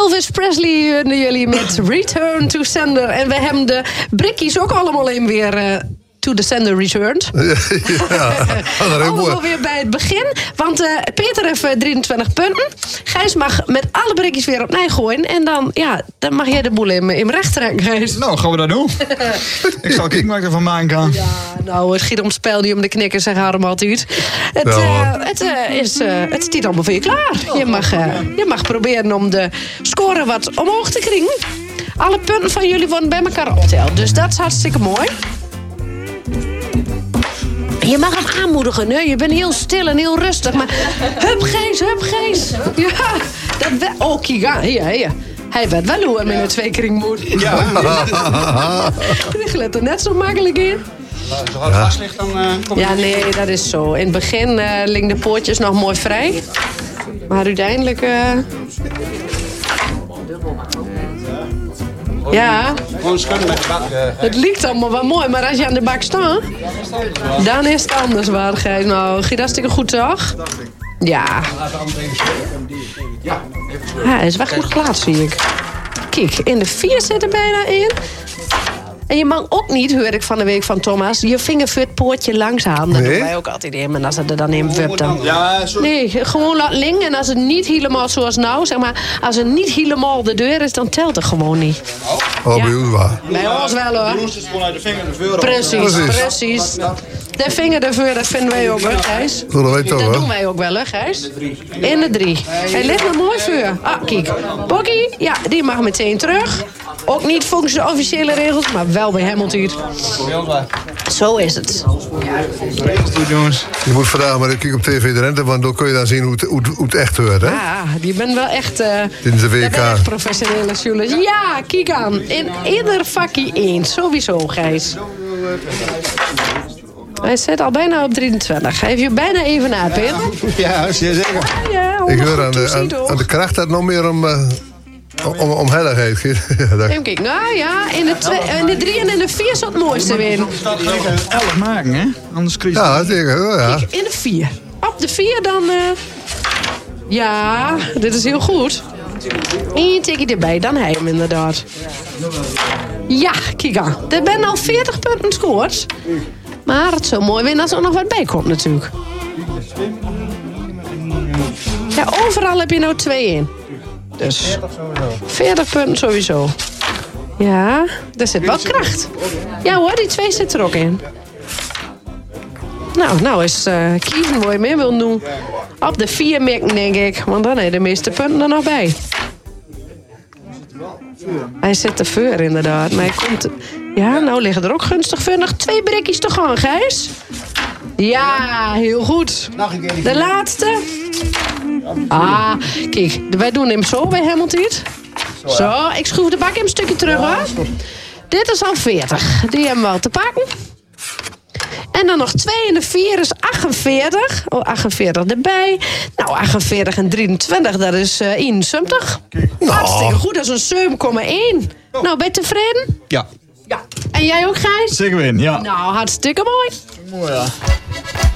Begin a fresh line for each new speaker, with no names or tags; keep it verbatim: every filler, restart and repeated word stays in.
Elvis Presley hoorden jullie met Return to Sender. En we hebben de brikkies ook allemaal in weer... Uh, To the Sender Returned.
Ja,
allemaal weer bij het begin. Want uh, Peter heeft uh, drieëntwintig punten. Gijs mag met alle brikjes weer opnieuw gooien. En dan, ja, dan mag jij de boel in, in recht trekken, Gijs.
Nou, gaan we dat doen. Ik zal kijken wat ik ervan maken kan.
Ja, nou, het giet om het spel niet om de knikkers, zeggen Harm altijd. Het, uh, het, uh, is, uh, het staat allemaal voor je klaar. Je mag, uh, je mag proberen om de score wat omhoog te krijgen. Alle punten van jullie worden bij elkaar opgeteld. Dus dat is hartstikke mooi. Je mag hem aanmoedigen, hè? Je bent heel stil en heel rustig. Maar hup, Gijs, hup, Gijs. Ja, dat we... Oh, kijk aan. Hier, hier. Hij weet wel hoe hij met een twee kring moet.
Ja.
Die let er net zo makkelijk in.
Zo hard vast ligt, dan uh, kom
Ja, nee, dat is zo. In het begin uh, liggen de poortjes nog mooi vrij. Maar uiteindelijk... Uh... Ja.
Gewoon schudden met de bak.
Het lijkt allemaal wel mooi, maar als je aan de bak staat... dan is het anders waar, Gijs. Nou, gaat hartstikke goed, toch? Ja. Ja, hij is wel goed geplaatst, zie ik. Kijk, in de vier zit er bijna in. En je mag ook niet, hoor ik van de week van Thomas... je vinger voor het poortje langs halen. Dat
Nee?
doen wij ook altijd in. En als het er dan in wupt dan...
Ja, zo.
Nee, gewoon laat liggen. En als het niet helemaal zoals nou, zeg maar... als het niet helemaal de deur is, dan telt het gewoon niet.
Oh,
Ja.
bij ons waar.
Bij ons wel, hoor.
De roest is gewoon uit de vinger de veur.
Precies,
Precies.
precies. De vinger ervoor, dat vinden wij ook, hè, Gijs?
Zo, dat weet je toch,
Dat
hè?
doen wij ook wel, hè, Gijs? In de drie. Hij ligt er mooi voor. Ah, kijk. Bokkie, ja, die mag meteen terug. Ook niet volgens de officiële regels, maar wel bij Hamilton. Zo is het.
Goed, jongens.
Je moet vandaag maar kijk op T V de Rente, want dan kun je dan zien hoe het, hoe het, hoe het echt hoort, hè?
Ah, die bent wel echt... Uh,
Dit is de W K.
dat ben echt professionele journalist. Ja, kijk aan. In ieder vakje één. Sowieso, Gijs. Hij zit al bijna op drieëntwintig. Geef je bijna even na, Peter.
Ja, zeer zeker.
Ja,
Ik
hoor
hoor aan de, aan, aan de kracht dat nog meer om, uh, om, om helligheid. Ja, dat-
Even kijken. Nou ja, in de, twee, in de drie en in de vier is het mooiste win.
elf maken, hè? Anders krijg je...
ja, zeker. hoor, Ja.
In de vier. Op de vier dan... Uh... Ja, dit is heel goed. Eén tikje erbij, dan hij hem inderdaad. Ja, kijk aan. Er zijn al veertig punten gescoord. Maar het zou mooi winnen als er nog wat bij komt natuurlijk. Ja, overal heb je nou twee in. Dus veertig punten sowieso. Ja, daar zit wel kracht. Ja hoor, die twee zit er ook in. Nou, nou is uh, kiezen wat je meer wil doen. Op de vier mikken, denk ik. Want dan heb je de meeste punten er nog bij. Hij zit te voor, inderdaad. Maar hij komt... Ja, nou liggen er ook gunstig voor. Nog twee brikjes te gaan, Gijs. Ja, heel goed. De laatste. Ah, kijk. Wij doen hem zo bij Hamilton. Zo, ik schroef de bak even een stukje terug, hoor. Dit is al veertig. Die hebben we al te pakken. En dan nog twee in de vier is achtenveertig. Oh, achtenveertig erbij. Nou, achtenveertig en drieëntwintig, dat is uh, eenenzeventig. Hartstikke goed, dat is een zeven komma één. Nou, ben je tevreden?
Ja.
Ja. En jij ook, Gijs?
Zeker win, ja.
Nou, hartstikke mooi.
Mooi, ja.